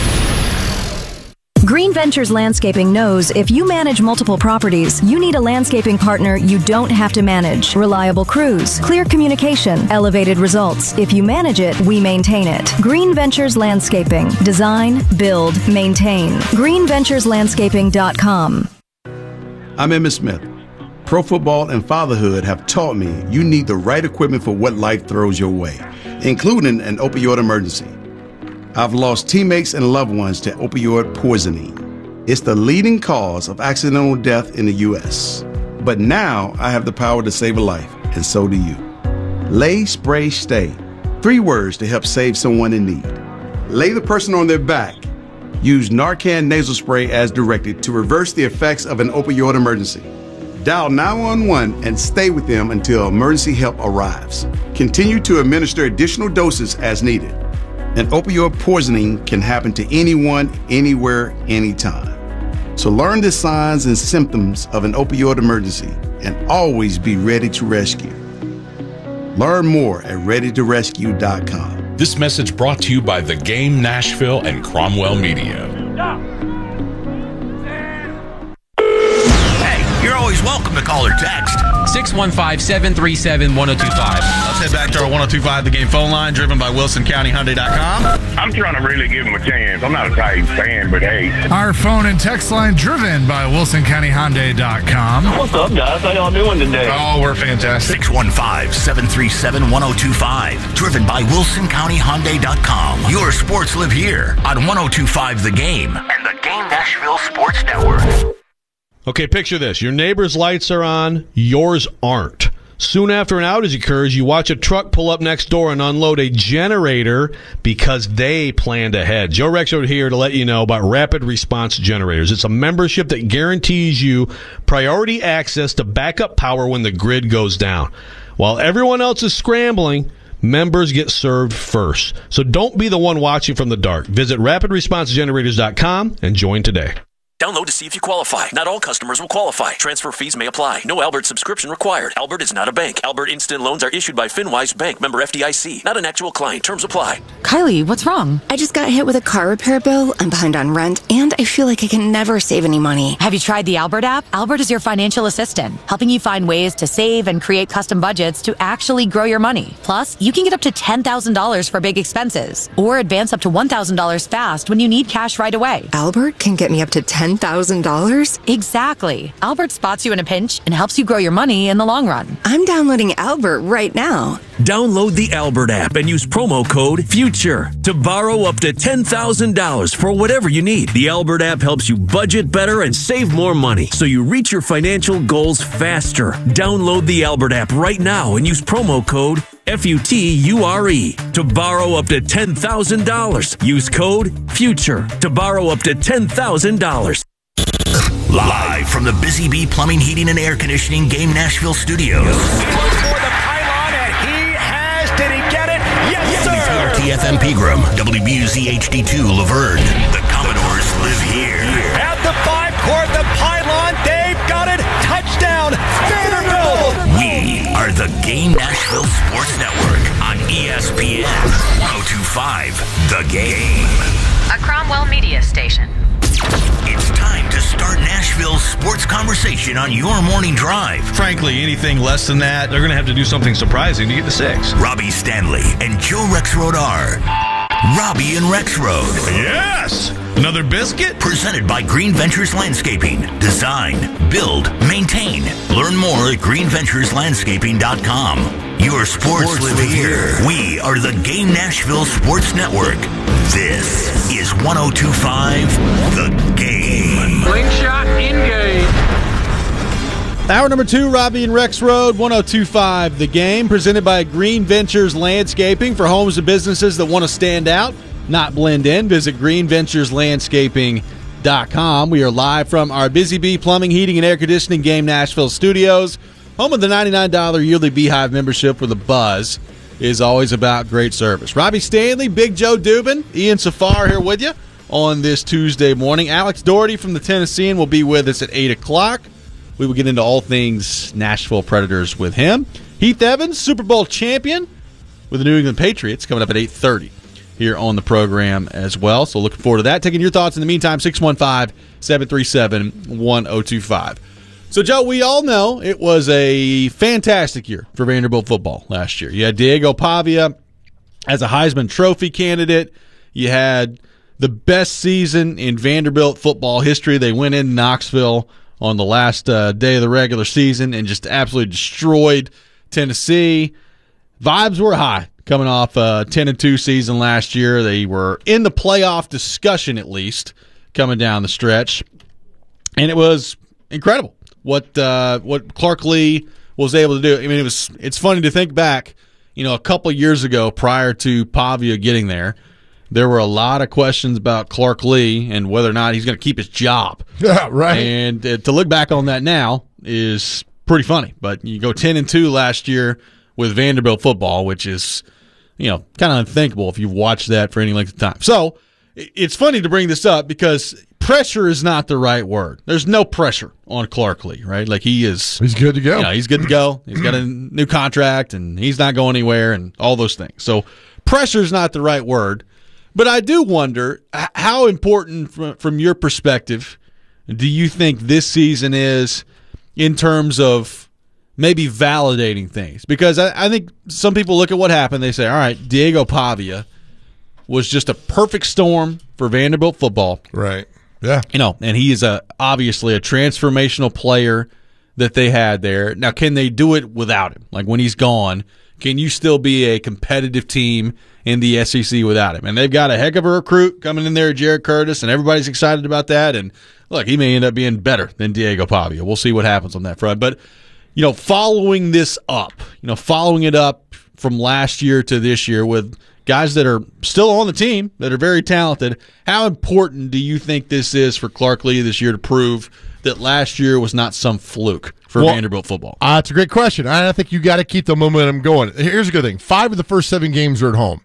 Green Ventures Landscaping knows if you manage multiple properties, you need a landscaping partner you don't have to manage. Reliable crews, clear communication, elevated results. If you manage it, we maintain it. Green Ventures Landscaping. Design, build, maintain. GreenVenturesLandscaping.com. I'm Emmitt Smith. Pro football and fatherhood have taught me you need the right equipment for what life throws your way, including an opioid emergency. I've lost teammates and loved ones to opioid poisoning. It's the leading cause of accidental death in the U.S. But now I have the power to save a life, and so do you. Lay, spray, stay. 3 words to help save someone in need. Lay the person on their back. Use Narcan nasal spray as directed to reverse the effects of an opioid emergency. Dial 911 and stay with them until emergency help arrives. Continue to administer additional doses as needed. An opioid poisoning can happen to anyone, anywhere, anytime. So learn the signs and symptoms of an opioid emergency and always be ready to rescue. Learn more at readytorescue.com. This message brought to you by The Game Nashville and Cromwell Media. Hey, you're always welcome to call or text. 615-737-1025. Let's head back to our 102.5 The Game phone line, driven by WilsonCountyHyundai.com. I'm trying to really give him a chance. I'm not a Titans fan, but hey. Our phone and text line driven by WilsonCountyHyundai.com. What's up, guys? How y'all doing today? Oh, we're fantastic. 615-737-1025. Driven by WilsonCountyHyundai.com. Your sports live here on 102.5 The Game and the Game Nashville Sports Network. Okay, picture this. Your neighbor's lights are on, yours aren't. Soon after an outage occurs, you watch a truck pull up next door and unload a generator because they planned ahead. Joe Rexrode here to let you know about Rapid Response Generators. It's a membership that guarantees you priority access to backup power when the grid goes down. While everyone else is scrambling, members get served first. So don't be the one watching from the dark. Visit rapidresponsegenerators.com and join today. Download to see if you qualify. Not all customers will qualify. Transfer fees may apply. No Albert subscription required. Albert is not a bank. Albert Instant Loans are issued by FinWise Bank, member FDIC. Not an actual client. Terms apply. Kylie, what's wrong? I just got hit with a car repair bill. I'm behind on rent, and I feel like I can never save any money. Have you tried the Albert app? Albert is your financial assistant, helping you find ways to save and create custom budgets to actually grow your money. Plus, you can get up to $10,000 for big expenses, or advance up to $1,000 fast when you need cash right away. Albert can get me up to $10,000? Exactly. Albert spots you in a pinch and helps you grow your money in the long run. I'm downloading Albert right now. Download the Albert app and use promo code FUTURE to borrow up to $10,000 for whatever you need. The Albert app helps you budget better and save more money so you reach your financial goals faster. Download the Albert app right now and use promo code FUTURE to borrow up to $10,000. Use code FUTURE to borrow up to $10,000. Live from the Busy Bee Plumbing, Heating, and Air Conditioning Game Nashville Studios. Did he get it? Yes, sir! TFM Pegram, WBUZ HD2 Laverne. The Commodores live here. At the 5-court, the pylon, they've got it. Touchdown, Vanderbilt! We are the Game Nashville Sports Network on ESPN 1025 The Game. A Cromwell media station. It's time to start Nashville's sports conversation on your morning drive. Frankly, anything less than that, they're going to have to do something surprising to get to 6. Robbie Stanley and Joe Rexrode are Robbie and Rexrode. Yes! Another biscuit? Presented by Green Ventures Landscaping. Design, build, maintain. Learn more at greenventureslandscaping.com. Your sports live here. We are the Game Nashville Sports Network. This is 1025 The Game. Slingshot engage. Hour number 2, Robbie and Rexrode, 1025 The Game, presented by Green Ventures Landscaping for homes and businesses that want to stand out, not blend in. Visit greenventureslandscaping.com. We are live from our Busy Bee Plumbing, Heating, and Air Conditioning Game Nashville studios, home of the $99 yearly Beehive membership where the buzz is always about great service. Robbie Stanley, Big Joe Dubin, Ian Safar here with you on this Tuesday morning. Alex Doherty from the Tennessean will be with us at 8 o'clock. We will get into all things Nashville Predators with him. Heath Evans, Super Bowl champion with the New England Patriots, coming up at 8:30 here on the program as well. So looking forward to that. Taking your thoughts in the meantime, 615-737-1025. So, Joe, we all know it was a fantastic year for Vanderbilt football last year. You had Diego Pavia as a Heisman Trophy candidate. You had the best season in Vanderbilt football history. They went in Knoxville on the last day of the regular season and just absolutely destroyed Tennessee. Vibes were high coming off a 10-2 season last year. They were in the playoff discussion, at least, coming down the stretch. And it was incredible what Clark Lee was able to do. I mean, it's funny to think back, a couple years ago prior to Pavia getting there were a lot of questions about Clark Lee and whether or not he's going to keep his job. Yeah, right. And to look back on that now is pretty funny. But you go 10-2 last year with Vanderbilt football, which is, kind of unthinkable if you've watched that for any length of time. So it's funny to bring this up because pressure is not the right word. There's no pressure on Clark Lee, right? Like he's good to go. He's good to go. He's got a new contract and he's not going anywhere and all those things. So pressure is not the right word. But I do wonder how important, from your perspective, do you think this season is in terms of maybe validating things? Because I think some people look at what happened. They say, all right, Diego Pavia was just a perfect storm for Vanderbilt football. Right. Yeah. And he is obviously a transformational player that they had there. Now, can they do it without him? Like when he's gone, can you still be a competitive team in the SEC without him? And they've got a heck of a recruit coming in there, Jared Curtis, and everybody's excited about that. And look, he may end up being better than Diego Pavia. We'll see what happens on that front. But, following this up, following it up from last year to this year with guys that are still on the team, that are very talented, how important do you think this is for Clark Lee this year to prove that last year was not some fluke for Vanderbilt football? It's a great question. I think you got to keep the momentum going. Here's a good thing. 5 of the first 7 games are at home.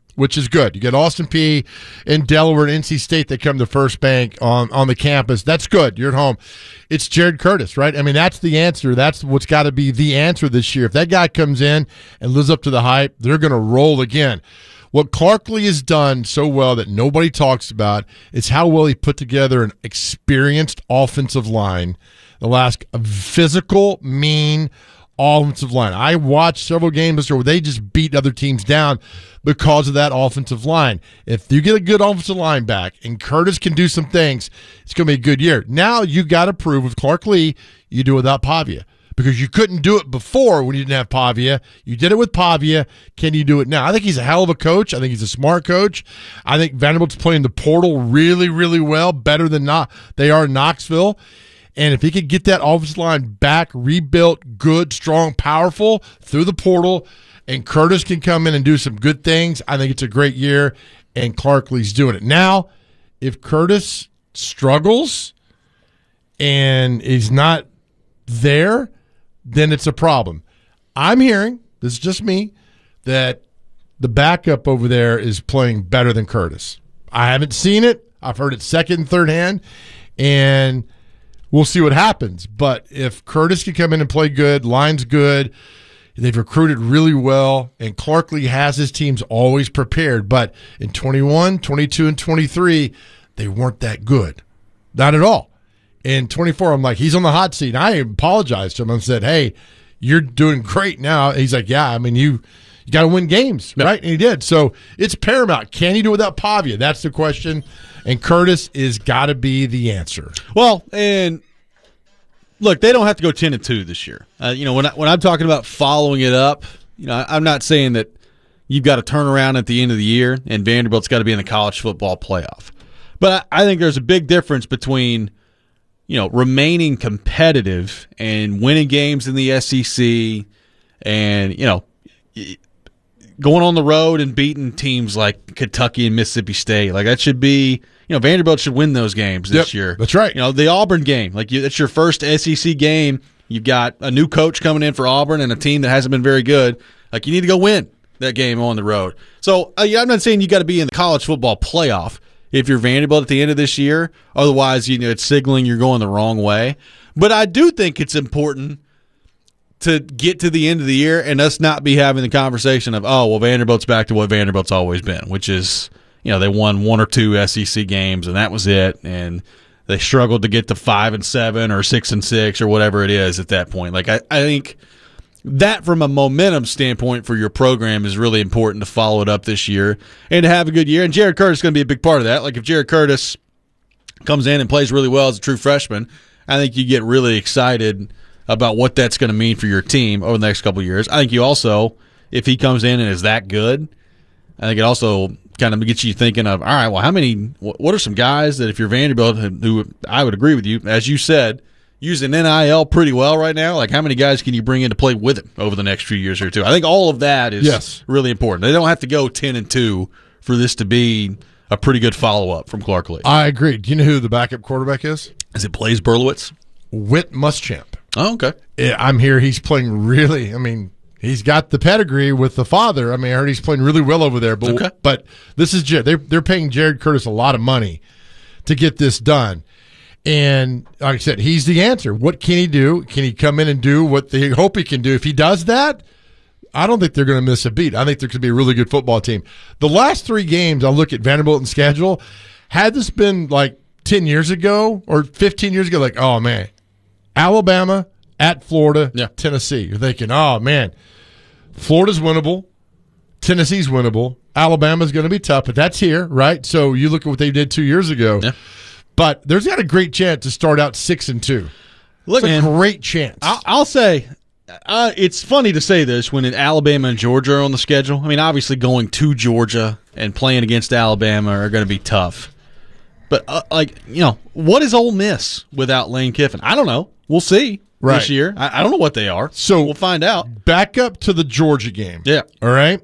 which is good. You get Austin Peay in Delaware and NC State that come to First Bank on the campus. That's good. You're at home. It's Jared Curtis, right? I mean, that's the answer. That's what's got to be the answer this year. If that guy comes in and lives up to the hype, they're going to roll again. What Clark Lea has done so well that nobody talks about is how well he put together an experienced offensive line. The last physical, mean offensive line. I watched several games this year where they just beat other teams down because of that offensive line. If you get a good offensive line back and Curtis can do some things, it's going to be a good year. Now you got to prove with Clark Lea you do it without Pavia. Because you couldn't do it before when you didn't have Pavia. You did it with Pavia. Can you do it now? I think he's a hell of a coach. I think he's a smart coach. I think Vanderbilt's playing the portal really, really well, better than they are in Knoxville. And if he could get that offensive line back, rebuilt, good, strong, powerful through the portal, and Curtis can come in and do some good things, I think it's a great year, and Clark Lea's doing it. Now, if Curtis struggles and he's not there, then it's a problem. I'm hearing, this is just me, that the backup over there is playing better than Curtis. I haven't seen it. I've heard it second and third hand, and we'll see what happens. But if Curtis can come in and play good, line's good, they've recruited really well, and Clark Lea has his teams always prepared. But in 21, 22, and 23, they weren't that good. Not at all. In 24, I'm like, he's on the hot seat. I apologized to him and said, hey, you're doing great now. He's like, yeah, I mean, you got to win games, right? And he did. So it's paramount. Can he do it without Pavia? That's the question. And Curtis is got to be the answer. Well, and look, they don't have to go 10-2 this year. When I'm talking about following it up, I'm not saying that you've got to turn around at the end of the year and Vanderbilt's got to be in the college football playoff. But I think there's a big difference between remaining competitive and winning games in the SEC and, going on the road and beating teams like Kentucky and Mississippi State. Like, that should be, Vanderbilt should win those games this year. That's right. The Auburn game, that's your first SEC game. You've got a new coach coming in for Auburn and a team that hasn't been very good. Like, you need to go win that game on the road. So, I'm not saying you got to be in the college football playoff if you're Vanderbilt at the end of this year. Otherwise, it's signaling you're going the wrong way. But I do think it's important to get to the end of the year and us not be having the conversation of, Vanderbilt's back to what Vanderbilt's always been, which is, they won 1 or 2 SEC games and that was it. And they struggled to get to 5-7 or 6-6 or whatever it is at that point. Like, I think that from a momentum standpoint for your program is really important to follow it up this year and to have a good year. And Jared Curtis is going to be a big part of that. Like, if Jared Curtis comes in and plays really well as a true freshman, I think you get really excited about what that's going to mean for your team over the next couple of years. I think you also, if he comes in and is that good, I think it also kind of gets you thinking of, all right, well, what are some guys that if you're Vanderbilt, who I would agree with you, as you said, using NIL pretty well right now, like how many guys can you bring in to play with him over the next few years or two? I think all of that is really important. They don't have to go 10-2 for this to be a pretty good follow-up from Clark Lea. I agree. Do you know who the backup quarterback is? Is it Blaise Berlowitz? Whit Muschamp. Oh, okay. I'm here. He's playing really, he's got the pedigree with the father. I heard he's playing really well over there. But this is they're paying Jared Curtis a lot of money to get this done. And like I said, he's the answer. What can he do? Can he come in and do what they hope he can do? If he does that, I don't think they're going to miss a beat. I think there could be a really good football team. The last 3 games, I'll look at Vanderbilt and schedule. Had this been like 10 years ago or 15 years ago, like, oh, man, Alabama, at Florida, Tennessee. You're thinking, oh, man, Florida's winnable. Tennessee's winnable. Alabama's going to be tough, but that's here, right? So you look at what they did 2 years ago. Yeah. But there's got a great chance to start out 6-2. Look, it's a great chance. I'll say it's funny to say this when Alabama and Georgia are on the schedule. Obviously going to Georgia and playing against Alabama are going to be tough. But, what is Ole Miss without Lane Kiffin? I don't know. We'll see this year. I don't know what they are. So we'll find out. Back up to the Georgia game. Yeah. All right?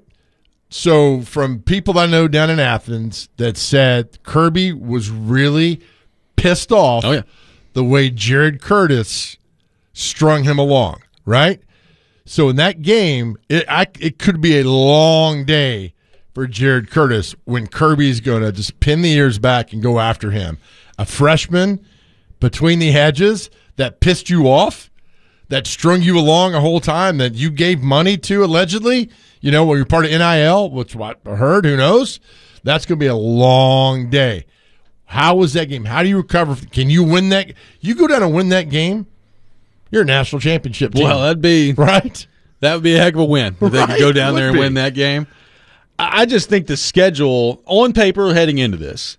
So from people I know down in Athens that said Kirby was really pissed off the way Jared Curtis strung him along, right? So in that game, it could be a long day for Jared Curtis when Kirby's going to just pin the ears back and go after him? A freshman between the hedges that pissed you off, that strung you along a whole time, that you gave money to allegedly, when you're part of NIL, which what I heard, who knows? That's going to be a long day. How was that game? How do you recover? Can you win that? You go down and win that game, you're a national championship team. Well, that'd be right. That would be a heck of a win if they could go down there and win that game. I just think the schedule on paper heading into this,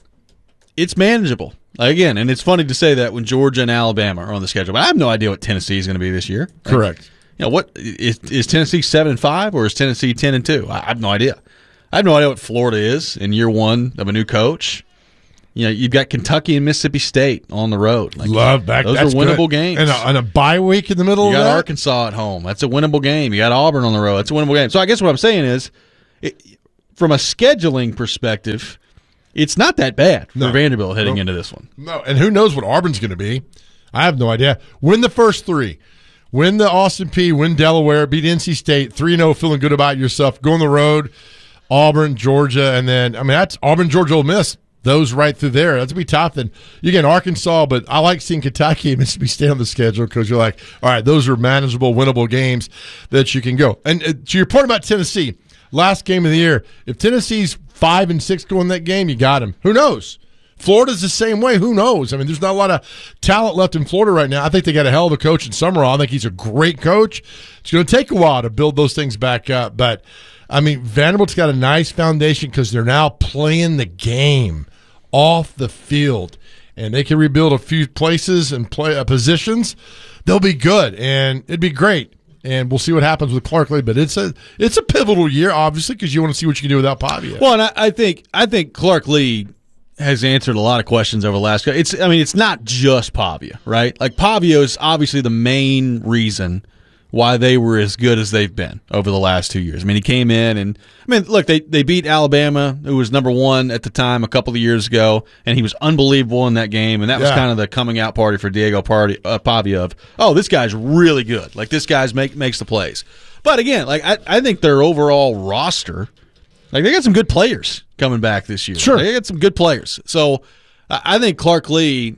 it's manageable. Again, and it's funny to say that when Georgia and Alabama are on the schedule, but I have no idea what Tennessee is going to be this year. Correct. What is Tennessee 7-5 or is Tennessee 10-2? I have no idea. I have no idea what Florida is in year one of a new coach. You've got Kentucky and Mississippi State on the road. Love back. Those That's are winnable good. games. And a bye week in the middle of that? You got Arkansas at home. That's a winnable game. You got Auburn on the road. That's a winnable game. So I guess what I'm saying is, from a scheduling perspective, it's not that bad for Vanderbilt heading into this one. No, and who knows what Auburn's going to be. I have no idea. Win the first three. Win the Austin Peay, win Delaware, beat NC State, 3-0, feeling good about yourself. Go on the road, Auburn, Georgia, and then, that's Auburn, Georgia, Ole Miss. Those right through there. That's going to be tough. Then you get Arkansas, but I like seeing Kentucky and Mississippi State on the schedule because you're like, all right, those are manageable, winnable games that you can go. And to your point about Tennessee, last game of the year, if Tennessee's 5-6 going that game, you got them. Who knows? Florida's the same way. Who knows? There's not a lot of talent left in Florida right now. I think they got a hell of a coach in Summerall. I think he's a great coach. It's going to take a while to build those things back up. But, Vanderbilt's got a nice foundation because they're now playing the game off the field, and they can rebuild a few places and play positions. They'll be good, and it'd be great. And we'll see what happens with Clark Lee. But it's a pivotal year, obviously, because you want to see what you can do without Pavia. Well, and I think Clark Lee has answered a lot of questions over the last. It's not just Pavia, right? Like Pavia is obviously the main reason why they were as good as they've been over the last 2 years. He came in and look, they beat Alabama, who was number one at the time a couple of years ago, and he was unbelievable in that game. And that was kind of the coming out party for Diego Pavia of, this guy's really good. Like this guy's makes the plays. But again, I think their overall roster, they got some good players coming back this year. Sure, they got some good players. So I think Clark Lee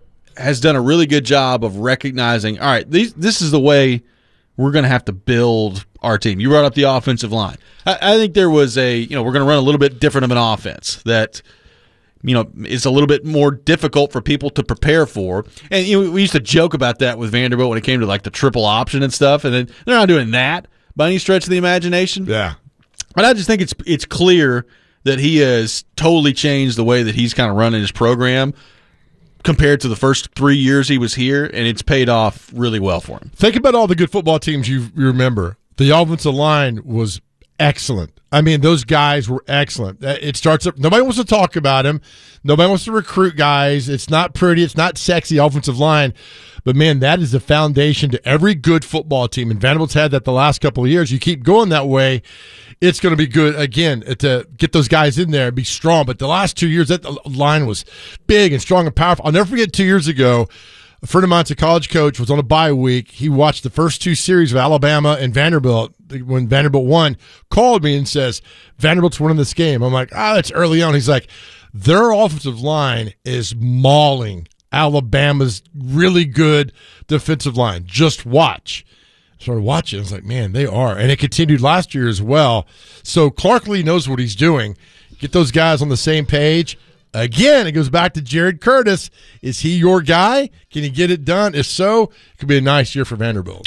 has done a really good job of recognizing, all right, this is the way we're going to have to build our team. You brought up the offensive line. I think there was we're going to run a little bit different of an offense that, is a little bit more difficult for people to prepare for. And we used to joke about that with Vanderbilt when it came to the triple option and stuff. And then they're not doing that by any stretch of the imagination. Yeah. But I just think it's clear that he has totally changed the way that he's kind of running his program compared to the first 3 years he was here, and it's paid off really well for him. Think about all the good football teams you remember. The offensive line was excellent. Those guys were excellent. It starts up. Nobody wants to talk about him. Nobody wants to recruit guys. It's not pretty. It's not sexy offensive line. But, man, that is the foundation to every good football team. And Vanderbilt's had that the last couple of years. You keep going that way, it's going to be good, again, to get those guys in there and be strong. But the last 2 years, that line was big and strong and powerful. I'll never forget 2 years ago, a friend of mine's a college coach, was on a bye week. He watched the first two series of Alabama and Vanderbilt when Vanderbilt won, called me and says, Vanderbilt's winning this game. I'm like, it's early on. He's like, their offensive line is mauling Alabama's really good defensive line. Just watch. Started watching. I was like, man, they are. And it continued last year as well. So Clark Lee knows what he's doing. Get those guys on the same page. Again, it goes back to Jared Curtis. Is he your guy? Can he get it done? If so, it could be a nice year for Vanderbilt.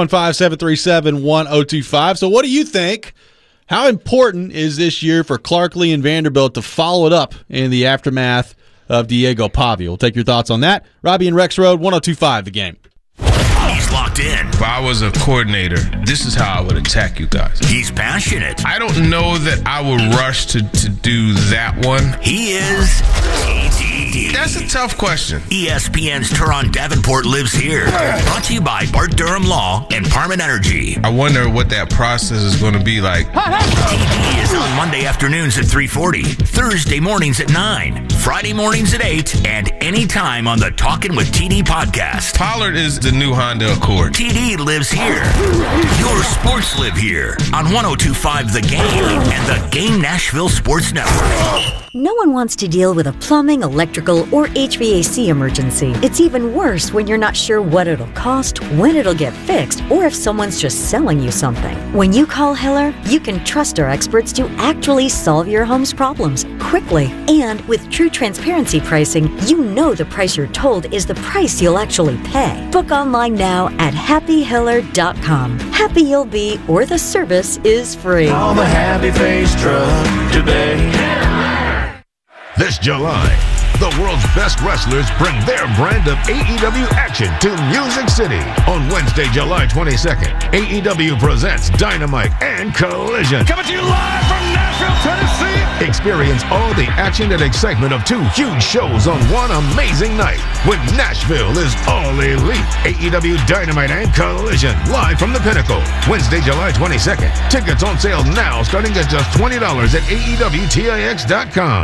615-737-1025. So what do you think? How important is this year for Clark Lee and Vanderbilt to follow it up in the aftermath of Diego Pavia? We'll take your thoughts on that. Robbie and Rex Road, 102.5 The Game. He's locked in. If I was a coordinator, this is how I would attack you guys. He's passionate. I don't know that I would rush to do that one. He is TD. That's a tough question. ESPN's Turon Davenport lives here. Brought to you by Bart Durham Law and Parman Energy. I wonder what that process is going to be like. TD is on Monday afternoons at 3:40, Thursday mornings at 9, Friday mornings at 8, and anytime on the Talkin' with TD podcast. Pollard is the new Honda Accord. TD lives here. Your sports live here on 102.5 The Game and the Game Nashville Sports Network. No one wants to deal with a plumbing, electrical, or HVAC emergency. It's even worse when you're not sure what it'll cost, when it'll get fixed, or if someone's just selling you something. When you call Hiller, you can trust our experts to actually solve your home's problems quickly. And with true transparency pricing, you know the price you're told is the price you'll actually pay. Book online now at happyhiller.com. Happy you'll be, or the service is free. Call the Happy Face Truck today. This July, the world's best wrestlers bring their brand of AEW action to Music City. On Wednesday, July 22nd, AEW presents Dynamite and Collision. Coming to you live from Nashville, Tennessee. Experience all the action and excitement of two huge shows on one amazing night when Nashville is all elite. AEW Dynamite and Collision, live from the Pinnacle. Wednesday, July 22nd. Tickets on sale now starting at just $20 at AEWTIX.com.